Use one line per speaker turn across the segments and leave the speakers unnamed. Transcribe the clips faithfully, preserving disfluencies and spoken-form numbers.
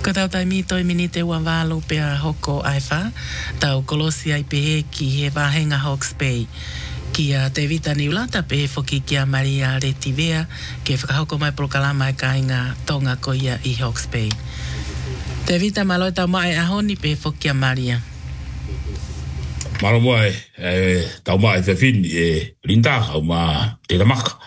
Ko tau tai mi toi mini te wawalu pia hoko aifa, tau kolosi ai pehe ki he wahenga Hawke's Bay. Kia te vita ni ulata pehe foki kia Maria Retivea, ke whakahoko mai prokalama e kainga tonga ko ia i Hawke's Bay. Te vita maloi tau mai ahoni pehe foki kia Maria.
Malo mai, e, tau mai te fin e linda au ma te ramaka.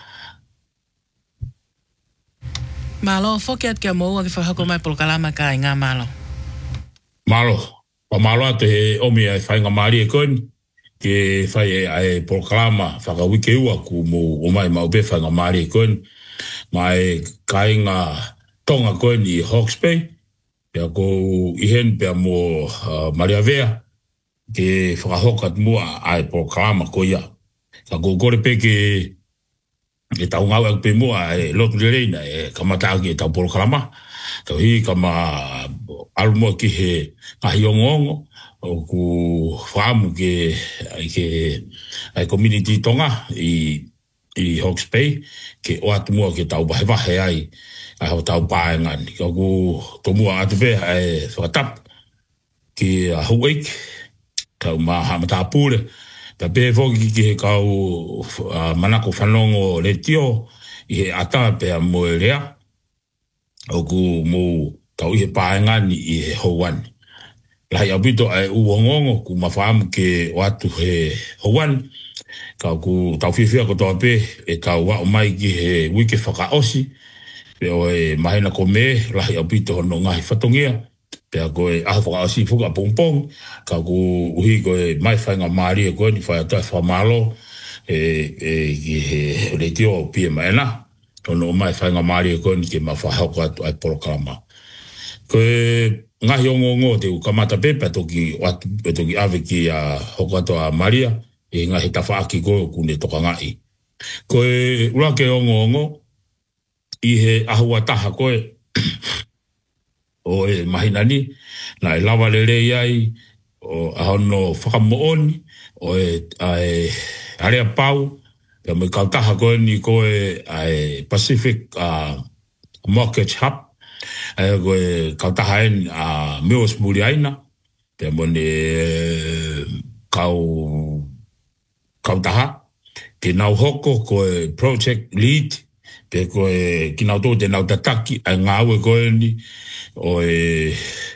Malo, foki at kia moua ki whakahoko mai prokalama ka i ngā malo.
Malo, pa malo ate he omi ai whainga maari e koini, ke whai e ai prokalama whakawike ua ku mo o mai maupe whainga maari e koini, mai kainga tonga koini i Hawke's Bay, pia ko ihen pia mo uh, Maria Vea, ke whakahokat mua ai prokalama ko ia. Ka ko kore pe ke e tau ngau e pe mua e lotu le reina e kamata aki e tau prokalama. Tau hi kama alumua ki he ngahi ongo o ku whaamu ke ke ai community tonga i i Hawke's Bay ke o atu mua ke tau bahe wahe ai ai hau tau paengani. Ka ku to mua atu pe ai whakatap ki a Hawaii tau ma hamata pure. Ta pe foki ki he kau uh, manako whanongo le tio i he ata pe a moe rea. O ku mo tau i he paengani i he houani. Lahi au pito ai uongongo ku mawhaamu ke o atu he houani. Kau ku tau whiwhia ko toa pe e tau wao mai ki he wike whakaosi. Pe o e mahina ko me lahi au pito hono ngahi whatongia. Pea koe aho whakaosi fuka pongpong, ka ku uhi koe mai whainga maari e koe ni whai atoa whamalo e, e, e le tio pia maena. Tono mai whainga maari e koe ni ke ma whahauka atu ai porokalama. Koe ngahi ongo ongo te ukamata pepe toki watu toki ave ki a hoko atoa Maria e ngahi tawhaaki koe kune toka ngai. Koe urake ongo ongo i he ahua taha koe o e mahinani, na e lawa le rei ai, o ahono whakamooni, o e ai, area pau, pia me kautaha koe ni koe ai Pacific uh, Market Hub, ai koe kautaha en a uh, Meos Muriaina, pia mo ne kau kautaha, ke nau hoko koe Project Lead, pe koe ki nau tō te nau tataki, ai ngāwe koe ni, o e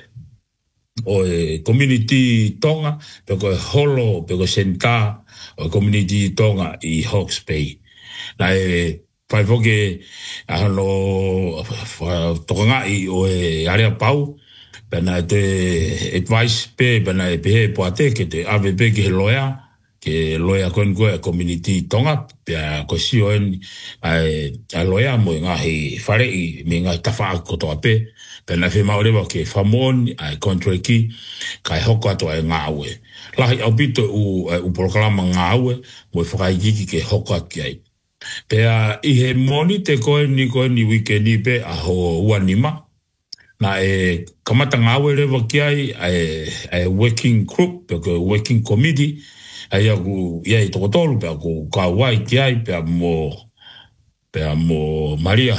o e community tonga pe ko holo pe ko senta o community tonga i Hawke's Bay na e pai foke ano tonga i o e area pau pe na te advice pe pe na e pe po ate ke te ave pe ke loya ke loya kon ko community tonga pe ko si o en ai a loya mo nga he fare i me nga tafa ko to pe pena fe maorewa ke famoni ai kontreki kai hoko ato ai ngāwe. Lahi au pito u, u proklama ngāwe mo whakai kiki ke hoko atu ai. Pea i he moni te koe ni koe ni wike ni pe a ho uanima. Na e kamata ngāwe rewa ki ai ai, ai working group, pe ko working committee, ai aku iai toko tolu pe aku kawai ki ai pe mo pe mo Maria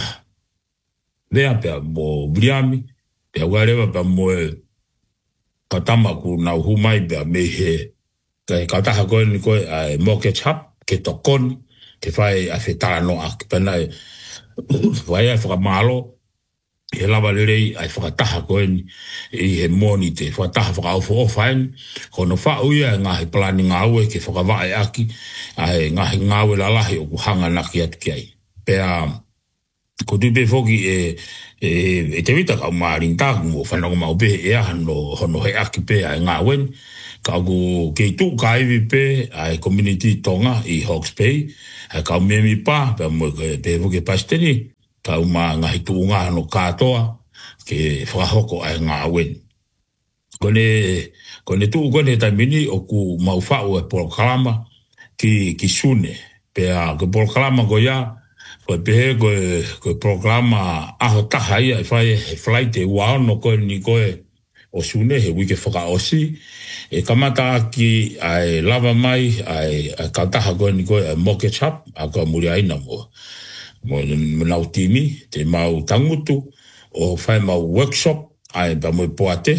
Lea pia mo Briami, pia warewa pia mo e katama ku nau humai pia me he kai kataha koe ni koe ai Market Hub, ke tokoni, ke whai a whetara no ak, pia nai whai ai whakamalo, he lawa lerei ai whakataha koe ni i he moni te whakataha whakaufo o whain, kono whauia ngahi plani ngāwe ke whakawai aki, ai ngahi ngāwe lalahi o kuhanga naki atu ki ai. Pia ko tu pe foki e e e te vita ka maring ta mo whanau mau pe e ano hono he aki pe ai ngā wen ka ku ke tu ka iwi pe ai community tonga i Hawke's Bay ai ka memi pa pe mo pe foki pasteri ka uma ngahi tu ngā no katoa ke whakahoko ai ngā wen kone kone tu kone ta mini o ku mau whau e porokalama ki ki sune pe a ko porokalama ko ia ko pehe ko ko programa aho taha ia e whai he flight e wao no koe ni koe o sune he wike whakaosi e kamata ki ai lava mai ai kautaha koe ni koe Market Hub a koe Muriaina mo mo nau timi te mau tangutu o whai mau workshop ai pa mo poate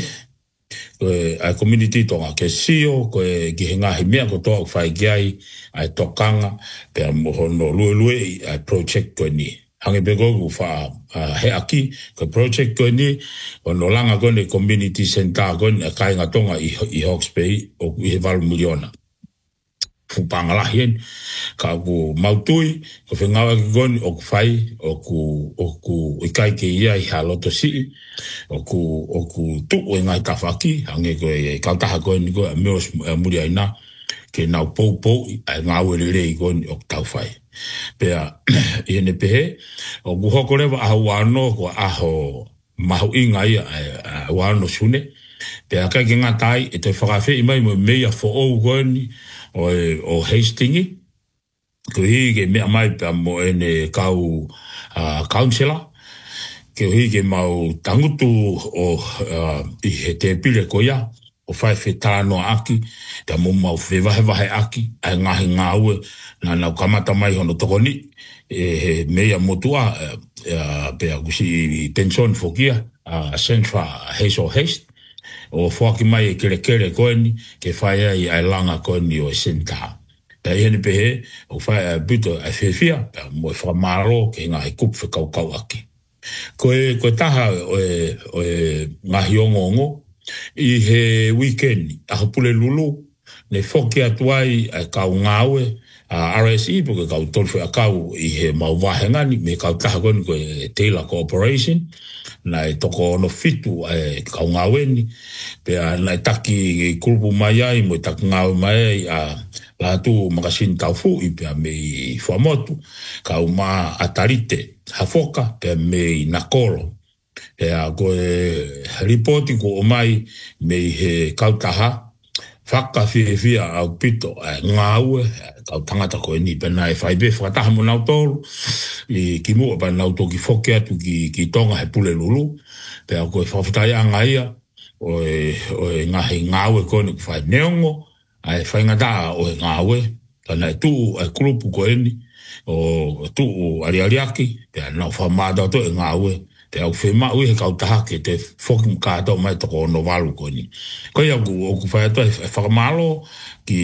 e a community tonga ke sio ko ki hinga hi mea ko to fai gai ai tokanga pe mo no lu lu ai project ko ni hange be go fa he aki ko project ko ni o no langa ko ni community center ko ni kai nga tonga i i Hawke's Bay o i val miliona fu pangala hien ka ku mautui ko fengawa ki goni o ku fai o ku o ku i kai ke ia i haloto si o ku o ku tu o ngai tafaki hange ko e ka taha ko ni ko meos muri aina ke na po po nga wele le ko o tau fai pe a ene pe o ku hokore wa awano ko aho mahu inga ia wano sune pe a ka nga tai e te whakafe i mai mo mea fo o goni o o Hastingi ko hi ke me mai pa mo ene kau uh, councillor ke hi ke mau tangutu o uh, i he te pile ko ya o fai fe tano aki te mo mau fe vahe vahe aki ai ngahi ngaue na na kamata mai hono tokoni e he mea motua uh, pe a kusi pension fokia a uh, centra haste or haste o foki mai e kere kere koeni ke fai ai ai langa koeni o senta pe hene pe o fai a buto a fefia mo fa maro ke nga e kup fe kau kau aki ko e ko taha o e o e ngahi ongongo i he weekend a hopule lulu ne foki atuai a kau ngawe a R S E porque kau tolfe a kau i he mau wahengani me kau taha koeni ko e Taylor Corporation na e toko no fitu e kau ngaweni pe na e taki kulupu mai ai mo taki ngawe mai a la tu magasin tau fu i pe me famotu kau ma atarite hafoka pe me nakolo e a ko e reporting ko mai me he kau taha whaka fie fia au pito e ngawe kau tangata ko ni pe na e whaibe whataha mo nau tolu i ki mua pa nau toki whoke atu ki, ki tonga he pule lulu pe a ko e whawhatai anga ia o e, o e ngahi ngawe ko ni whai neongo ai whaingata o e ngawe tana e tuu ai kulupu ko eni o tuu ariariaki pe a nau whamada to e ngawe te au whema ui he kautaha ke te whoki mkata mai toko ono walu ko ni ko ia ku o ku whai ato e whakamalo ki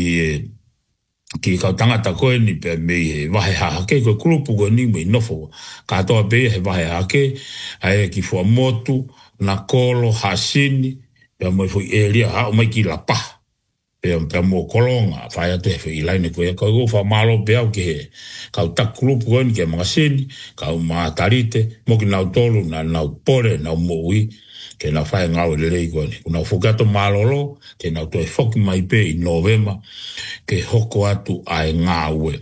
ki kautangata ko ni pe me he wahe hake ko kulupu ko ni me nofo katoa pe he wahe hake ai ki fua motu na kolo hasini pe mo fo elia ha o mai ki la pa pe pe mo kolonga fai atu he i laine ko ko go fa malo pe au ke ka ta kulupu ko ni ke magasini ka ma tarite mo ki na tolu na na pore na mo ui ke na fai ngau le lei ko ni una fogato malolo ke na to e foki mai pe i novema ke hoko atu ai ngawe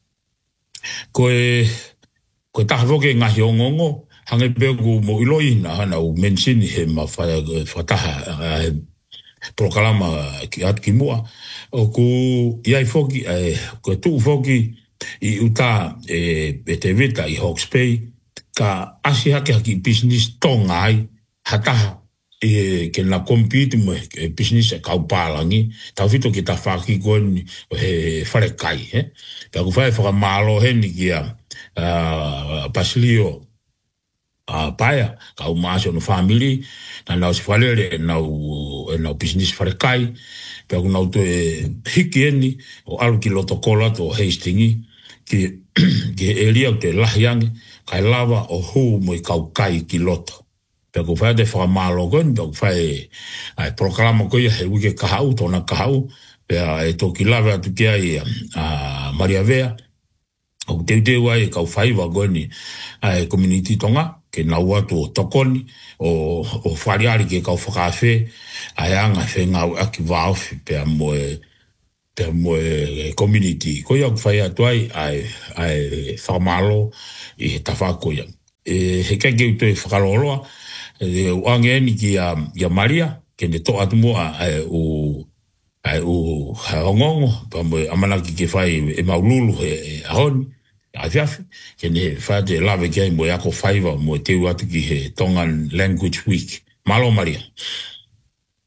ko e ko ta voke ngahi ongongo hange begu mo iloi na hana u mensini he ma fai fataha proklama ki at ki mua o ku iai foki e ko tu foki i uta e e te vita i Hawke's Bay ka asi hake haki business tonga ai hataha e ke na compete mo e business e kau palangi tau fito ki ta whaki koni he whare kai he ta ku whae whaka malo he ni ki a uh, Basilio a uh, paia kau maasio no family na nau si whalere nau e nau business whare kai pe aku nau to e hiki eni o alu ki loto kola to Hastingi ki ki elia o te lahiangi kai lava o hu mo i kau kai ki loto pe ku whae te whakamalo koni pe ku whae ai proklama ko ia he wike kahau tona kahau pe e toki lava atu kia i a Maria Vea o te te wai e kau whae wa koni ai community tonga ke nau atu o tokoni o, o whariari ke kau whakawhe ai anga whe ngau aki wauwhi pe a moe pe a moe community ko ia ku whai atu ai ai ai whakamalo i he tawhako ia e he kai keu te whakaloloa e uange ni ki a, a Maria ke ne to atu mua ai o ai o haongongo pa moe amanaki ke whai e maululu he e ahoni a fiafi ke ne whaate lave kia mo yako whaiva mo te uatu ki he Tongan Language Week. Malo Maria.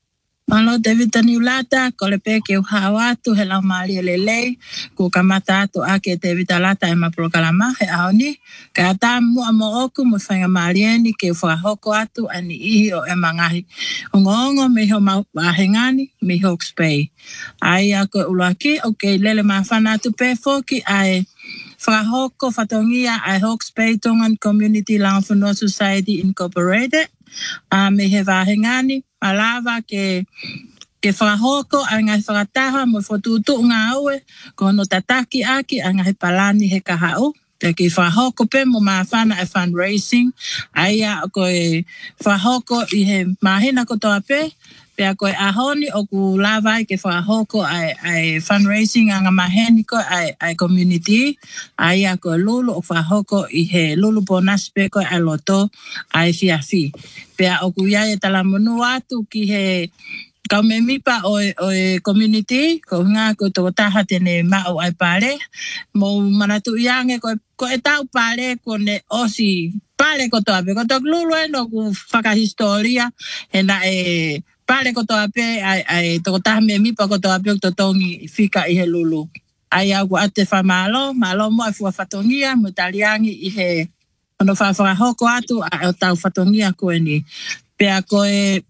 Malo David Taniulata, ko le pe ke uhawa atu he lau maali le lei, ko kamata atu ake David Alata e maprokalama he aoni, ka ata mua mo oku mo whainga maalieni ke whahoko atu ani ihi o e mangahi. Ongo me ho mahengani, me Hawke's Bay. Ai ako ulaki, o ke lele mawhana atu pe foki ai whahoko whatongia ai Hawke's Bay Tongan Community Langwhanua Society Incorporated. A me he wahengani, malawa ke ke whahoko a ngai whakataha mo whatutu ngā aue, ko no tataki aki a ngai palani he kahau. Te ke whahoko pe mo mawhana e fundraising, aia ko e whahoko i he mahina kotoa pe, pea ko e ahoni o ku lawai ke whahoko ai, ai fundraising a ngā maheni ko ai, ai community, aia ko e lulu o whahoko i he lulu bonus pe ko ai loto ai fiafi. Pea o ku iai e talamunu atu ki he kau me mipa o e, o e community, ko ngā ko tō taha tene mao ai pare, mo manatu iange ko, ko e tau pare ko ne osi pare ko tō ape, ko tō lulu e no ku whakahistoria, he na e pare ko tō ape, ai, ai tō taha me mipa ko tō ape o tō tongi whika i he lulu. Ai au ate whamalo, malo mo e fua whatongia, mo taliangi i he, ono whawhahoko atu, a o tau whatongia koe ni. Pea koe,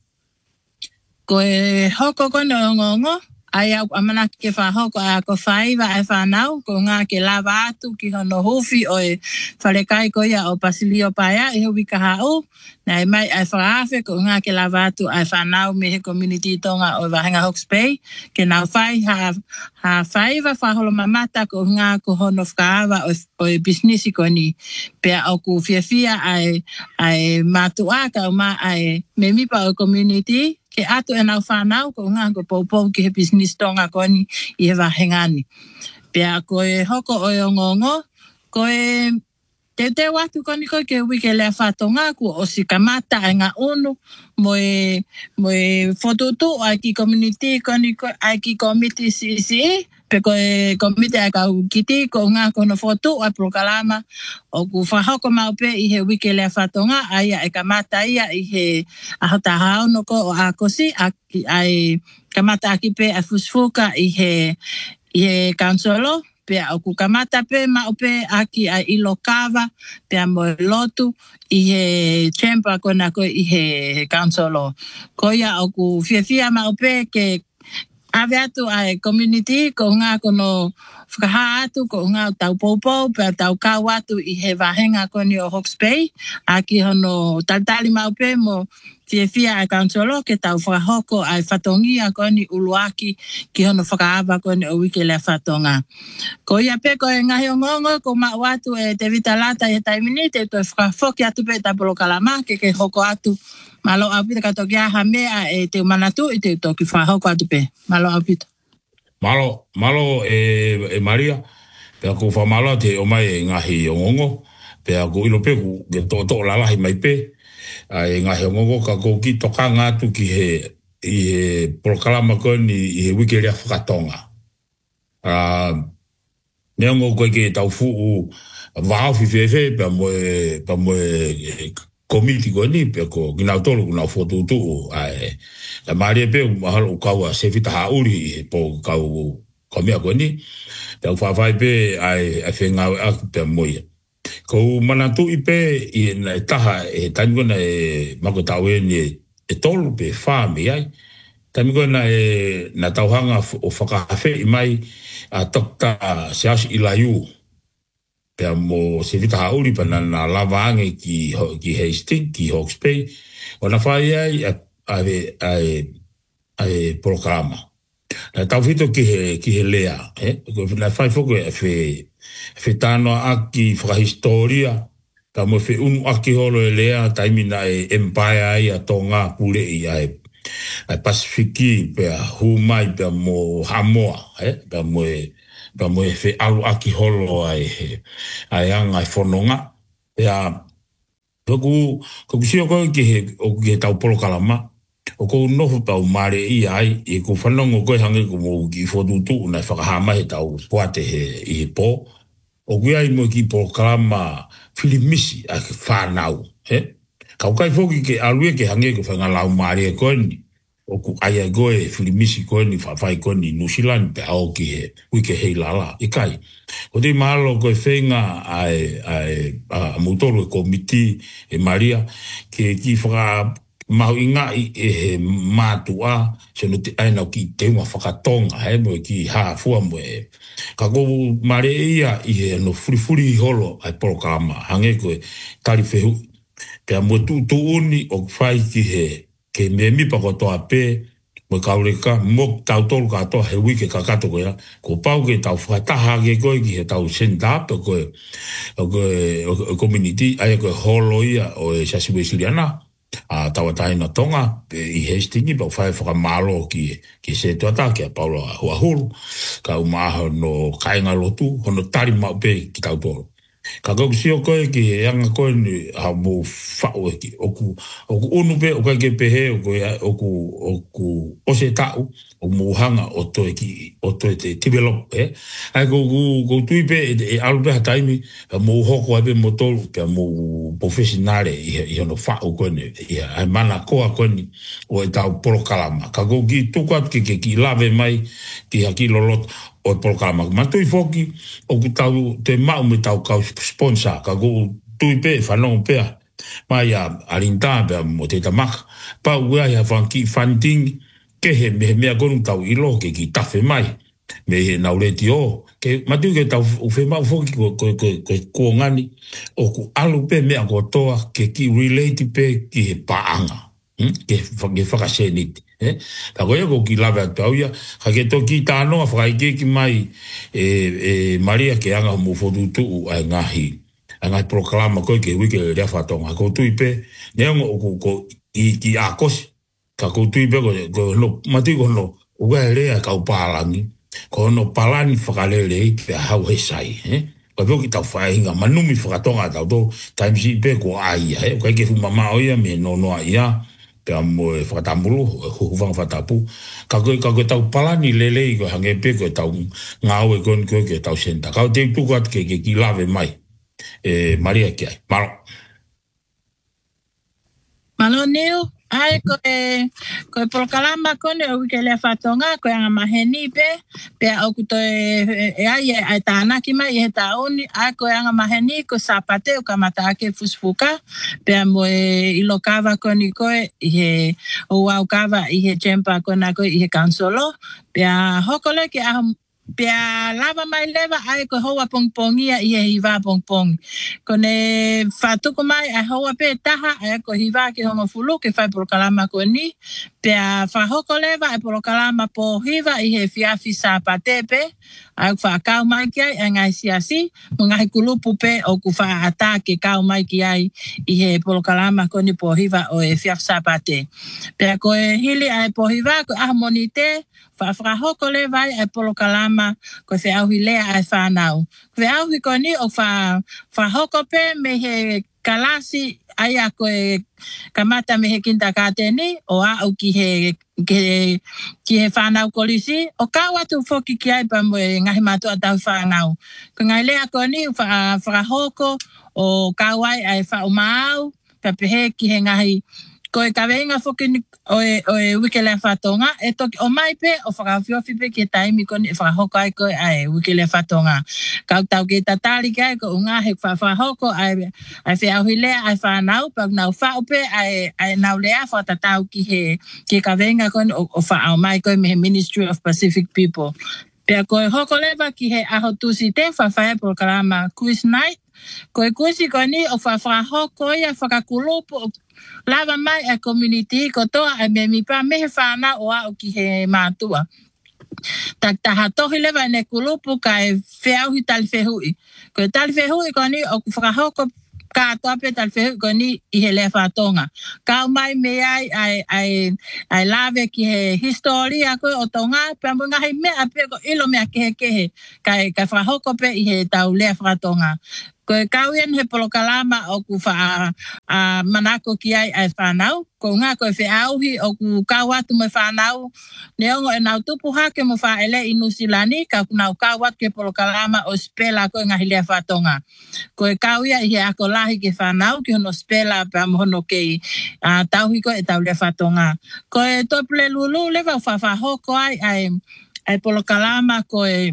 ko e hoko ko no ngongo ai au amana ke fa hoko a ko faiva ai fa nau ko nga ke lava atu ki hono hufi o e fale kai ko ia o pasilio paia e hobi ka hau na mai ai fa afe ko nga ke lava atu ai fa nau me he community tonga o Vahenga Hawke's Bay ke na fai ha ha faiva fa holo mamata ko nga ko hono fkaava o, o e business ko ni pe au ku fia fia ai ai matua ka ma ai me mi pa o community ke atu e nau whanau ko ngā ko poupou ki he business tonga ko ni i he wahengani. Pea ko e hoko o e ngongo, ko e te te watu ko ni ko ke wike lea whatonga ko o si kamata e ngā unu mo e, mo e whotutu ai ki community ko ni ko ai ki committee C C E pe ko e komite ai kau kiti ko ngā kono fotu ai prokalama o ku whahoko mau pe i he wike lea whatonga ai e kamata ia i he ahota hao no ko o a kosi ai kamata aki pe a fusfuka i he i he kansolo pe o ku kamata pe mau pe aki ai ilo kava pe a mo lotu i he chamber kona ko i he kansolo ko ia o ku fia fia mau pe ke ave atu ai community ko ngā kono whakaha atu ko ngā tau poupou pe tau kau atu i he Vahenga koni o Hawke's Bay aki hono taltali mau pe mo fia fia ai kansolo ke tau whakahoko ai whatongia koni uluaki ki hono whakaava koni o wike lea whatonga. Ko ia pe ko e ngahi o ngongo ko mau atu e te vitalata i he taimini te to e whakafoki atu pe tapolo kalama ke ke hoko atu malo apita katokia hamea e te manatu i te toki whahoko atu pe. Malo apita.
Malo, malo e, e Maria, pea ko whamalo te o mai e ngahi o ngongo, pea ko ilo pe ku ke to to lalahi mai pe, e ngahi o ngongo ka ko ki toka ngātu ki he, i he prokalama koni i he wike rea whakatonga. Uh, Neongo koe ke tau fuu wāo whiwhewe, pea moe, pea moe komiti ko ni pe ko gina tolu kuna foto tu ai la maria pe mahalo kawa se fita hauri po kau komia ko ni pe fa fa pe ai a fenga a pe moia ko manatu ipe i na taha e tango na e mako tawe ni e tolu pe fa mi ai tango na e na tauhanga o whakafe i mai a tokta sias ilayu pea mo se vita hauri pana na lavange ki ki Hastings ki Hawke's Bay ona fai ai ai ai ai programa na tau fito ki he ki he lea eh ko na fai fogo e fe fe tano aki fra historia ta mo fe un aki holo e lea taimina e empire ai a tonga pule i ai ai Pasifiki pea humai pea mo Hamoa eh pea mo e pa mo e fe alu aki holo ai ai anga fononga ya toku ko sio ko ki he o ki tau polo kalama o ko no pa o mare i ai e ko fonongo ko hange ko mo ki fotu tu na fa ha mai tau poate he i po o ki ai mo ki polo kalama filimisi a fa nau he ka kai foki ke alu ke hange ko fa ngala o mare ko ni o ku aia goe filimisi koe ni whawhai koe ni New Zealand pe ao ki he wike hei lala i kai. O te mahalo koe whenga ai, ai a mutoro e komiti e Maria ke ki whaka mahu inga i e he mātua se no te aina ki te uma whakatonga he mo ki haa fua mo e. Ka kou mare ia i he no furifuri holo ai porokama hange koe tari whehu. Pea mo tu tu uni o whai ki he ke me mipa ko toa pe mo kaureka mo tau tolu ka toa he wike ka kato koe ko pau ke tau whataha ke koe ki he tau senda pe koe o koe o community ai koe holo ia o e sasiwe siliana a tawa taina tonga pe i Hastings pa whai whakamalo ki ki se tuata ki a paulo a huahuru ka umaha no kainga lotu hono tari mau pe ki tau tolu. Ka kau sio koe ki he anga koe ni ha mo whao e ki oku oku unu pe o kai ke pehe oku oku oku ose tau o muhanga o toi ki o toi te develop e ai ko ko tui pe e alu pe taimi mo hoko abe mo tolu pe mo professionale i no whao koe ni ai mana koa koe ni o e tau porokalama ka kau ki tukat ki ki lave mai ki haki lolot o programa ma tui foki o ku tau te mau me tau kau sponsor ka go tui pe whanong pea mai a arinta pe mo te tamaka pa ua ia whanki funding ke he me mea gonu tau ilo ke ki tafe mai me he naureti o ke matu ke tau uwhe mau foki ko ko ko ko ko ngani o ku alu pe mea ko toa ke ki relate pe ki he paanga ke ke whakaseniti eh ta koe ko ki lava tau ia ha ke to ki tano a fai ke ki mai e e Maria ke anga mo fotu tu ai ngahi anga proclama ko ke wike le fatonga ko tu ipe ne ngo ko i ki akos ka ko tu ipe ko no mati ko no o ga le ka upalangi ko no palani fakalele pe ha we sai eh ko ko ki ta fai nga manumi fatonga ta do times ipe ko ai eh ko ke fu mama o ia me no no ia pe amo e whakatamuru, huvang whatapu. Ka koe, ka koe tau palani lele i koe hange pe koe tau ngāo e koe koe koe tau senta. Ka te tukat ke ke ki lave mai. E Maria ki ai. Malo.
Malo niu, ai koe, koe polokalama kone o wike lea whatonga, koe anga maheni pe, pe au kuto e, e ai e ai tānaki mai i he tauni, ai koe anga maheni ko sapate o kamata ake fusfuka, pe mo e ilo kawa koni koe i he, o wau kawa i he jempa kona koe i he kansolo, pe a hokole ki a pia lava mai leva ai ko hoa pongpongia i he hiva pongpong. Kone whatuko mai ai hoa pe taha ai ko hiva ki hongo fulu ke whai polokalama ko ni. Pia whahoko leva ai polokalama po hiva i he fiafi sa patepe. Ai whakau mai ki ai ai ngai siasi. Mungahi kulupu pe o ku wha ata ke kau mai ki ai i he polokalama ko ni po hiva o e fiafi sa pate. Pia ko e hili ai po hiva ko ahamonite whahoko le vai ai polokalama ko se auhi lea ai whanau. Ko auhi ko ni o whahoko pe me he kalasi ai a koe kamata me he kinta kāteni o au ki he, ki, ki he whanau kolisi. O kawa tu foki ki ai pa mo e ngahi matua tau whanau. Ko ngai lea ko ni whahoko o kawai ai whaumau pa pehe ki he ngahi ko e kawenga foki ni o e, o e wike lea whatonga, e toki o mai pe o whakawhiowhi pe ke taimi koni e whakahoko ai koe ai wike lea whatonga. Kau tau ke tatari kai ko unga he whakahoko ai, ai whiauhi lea ai whanau, pau nau whao pe ai, ai nau lea whatatau ki he ke kawenga koni o, o whaau mai koe me he Ministry of Pacific People. Pea koe hoko lewa ki he aho tusi te whawhai polokalama quiz night, koe kuisi koni o whakahoko ia whakakulupu lava mai a community ko toa a me mi pa me he whana o a o ki he mātua. Tak taha tohi lewa ne kulupu ka e whiauhi talwhehui. Ko e talwhehui ko ni o whakahoko katoa pe talwhehui ko ni i he lea whatonga. Kau mai me ai ai, ai, ai lave ki he historia ko o tonga pe amu ngahi mea pe ko ilo mea kehe kehe ka e ka whakahoko pe i he tau lea whatonga. Ko e kauien he polokalama o ku wha a manako ki ai ai whanau. Ko ngā koe whi auhi o ku kawatu me whanau. Neongo e nau tupu hake mo wha ele i Nusilani, ka ku nau kawatu ke polokalama o spela koe ngahi lea whatonga. Ko e kauia i he ako lahi ke whanau, ki hono spela pa mohono kei uh, tauhi koe e tau lea whatonga. Ko e topule lulu lewa whawhahoko ai ai ai polokalama ko e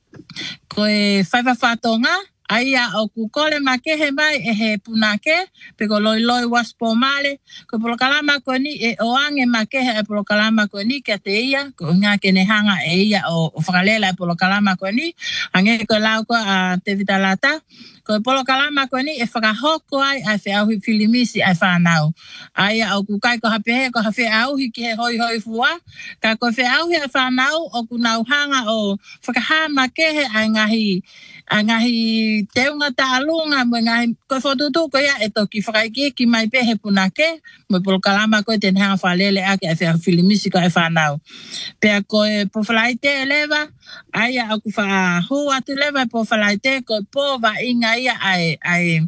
ko e whaiwa whatonga. Aia o ku kole makehe mai e he punake, pe ko loi loi waspo male, ko polokalama ko ni e oange makehe e polokalama ko ni kia te ia, ko ngā kene hanga e ia o, o whakalela e polokalama ko ni, ange ko lau ko a te vitalata, ko polokalama ko ni e whakahoko ai ai whiauhi filimisi ai whanau. Aia o ku kai ko hapehe ko hawhi auhi ki he hoi hoi fua, ka ko whiauhi ai whanau o ku nau hanga o whakahama kehe ai ngahi a ngahi teunga ta alunga mo ngahi ko fotutu ko ia e toki whakaiki ki mai pehe punake mo polokalama ko ten hanga whalele ake e whea filimisi ko e whanau. Pea ko e pofalaite e lewa, aia aku wha hu atu lewa e pofalaite ko po wa inga ia ai ai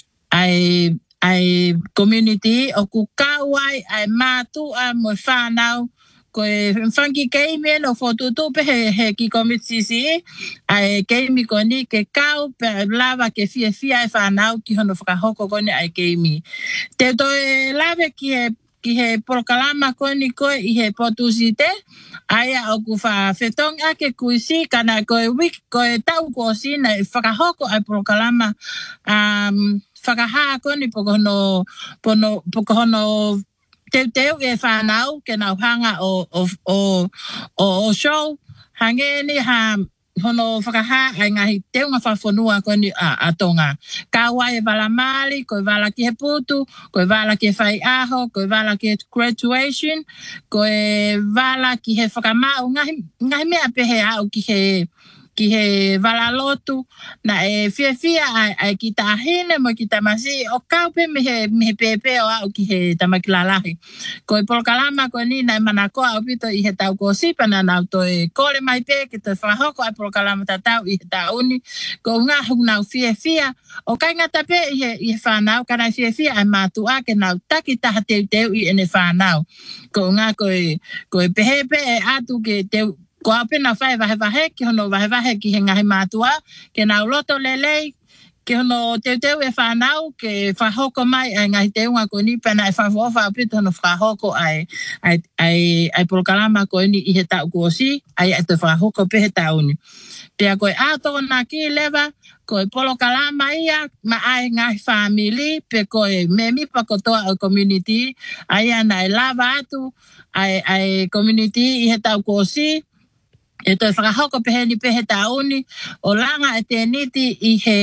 ai ai community o ku kawai ai mātua mo whanau ko e whanki keimi no fotutu pe he, he ki komitisi ai keimi ko ni ke kau pe lava ke fia fia e whanau ki hono whakahoko ko ni ai keimi. Te to e lave ki he ki he polokalama ko ni ko i he potusite aia o ku wha whetong ake kuisi kana ko e wik ko e tau ko sina e whakahoko ai polokalama um, whakahaa ko ni pokohono pono pokohono Teu teu e whanau ke nau hanga o, o, o, o, o show. Hange ni ha hono whakaha ai ngahi teu ngā whawhanua ko ni a, a tonga. Kawa e wala mali, ko e wala ki he putu, ko e wala ki he whai aho, ko e wala ki he graduation, ko e wala ki he whakamau. Ngahi, ngahi mea pehe au ki he ki he wala lotu na e fia fia ai, ai ki tahine mo ki tamasi o kaupe me he, me he pepe o au ki he tamakilalahi. Ko e polokalama ko ni na manako au pito i he tau ko sipa na nau to e kore mai pe ki te whahoko ai polokalama tatau i he tauni. Ko ngā hunau fia fia o kai ngata pe i he, i he whanau kana fia fia ai mātua ke nau taki taha teu teu i ene whanau. Ko ngā ko e, ko e pehepe e atu ke teu ko apena whae wahe wahe, ki hono wahe wahe ki he ngahi mātua, ke nau loto lelei, ke hono teu teu e whanau, ke whahoko mai ai ngahi teunga ko ni, pena e whawhofa apito hono whahoko ai, ai, ai, ai polokalama ko ni i he tau kuosi, ai ai te whahoko pe he tauni. Pea koe ato na ki lewa, koe polokalama ia, ma ai ngahi family, pe koe me mipa kotoa o community, ai ana e lava atu, ai, ai community i he tau kuosi, e toi whakahoko pehe ni pehe tauni, o langa e te niti i he,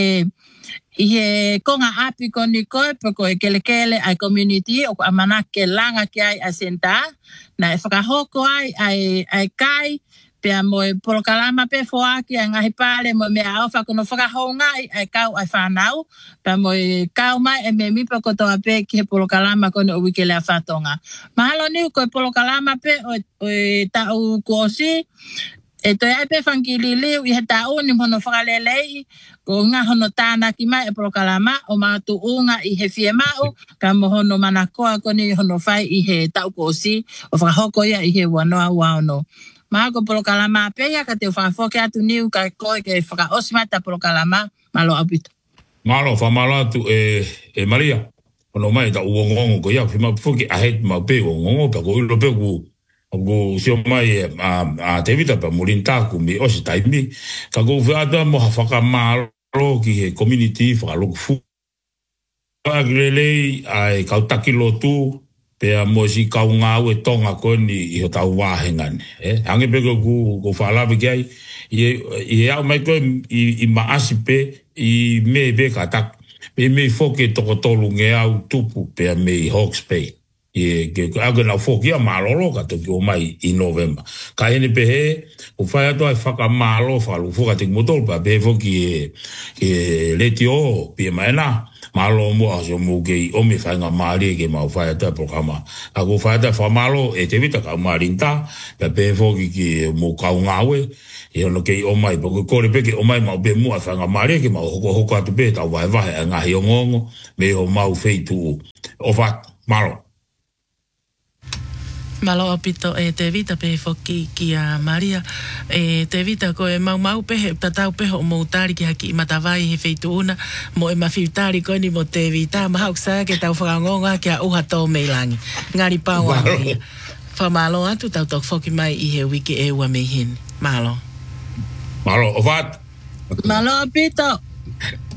i he konga api ko ni koe, pe koe kele kele ai community, o ko amanake langa ki ai a senta, na e whakahoko ai, ai, ai kai, pea mo e polokalama pe foaki, ai ngahi pale, mo mea au whakono whakahonga ai, ai kau ai whanau, pea mo e kau mai e me mipa kotoa pe ki he polokalama ko ni o wikele a whatonga. Mahalo ni ko e polokalama pe o, o e tau kuosi, e toi ai pe whankili liu i he tau ni mono whakalelei, ko ngā hono tāna ki mai e polokalama o mātu unga i he fie mau, ka mohono manakoa ko ni hono whai i he tau kuosi, o whakahoko ia i he wanoa waono. Maha ko polokalama peia ka te whakafoke atu niu ka koe ke whakaosima ta polokalama, malo apito.
Malo, whamalo atu e, e Maria. Ono mai ta uongongo ko ia, whima fuki a heit mau pe uongongo, pa ko ilo pe ku Go sio mai a a te vita pa mulinta ku mi o se taimi ka go vada mo hafaka malo ki he community fa lo fu agrelei ai ka takilo tu pe a mo si ka nga we tonga ko ni i ta wa hengan eh ange pe go go fa la bi ai i i a mai ko i ma asipe i me be ka tak pe me foke to ko tolu nge au tupu pe me Hawke's Bay e ke aga na foki a malolo ka to ki o mai i November ka ene pe he o fai ato ai whaka malo whalu fuka te motol pa pe foki e e leti o pe mai na malo mo aso mo ke o me fa nga mali ke mau fa ta programa a go fa ta fa malo e te vita ka marinta pe pe fo ki mo ka ngawe e no ke o mai po ko le pe ke o mai mau be mo fa nga mali ke mau ho ho ka tu be ta wa va nga hi ngongo me o mau fe tu o fa malo
Malo apito e te vita pe foki ki a Maria e te vita ko e mau mau pe tatau pe o mo tari ki haki matavai he feitu una mo e mafitari ko ni mo te vita ma hausa ke tau whakangonga ki a uha tō meilangi ngari pau a mea wha malo atu tau tok foki mai i he wiki e ua mei hin malo
malo o vat
Malo apito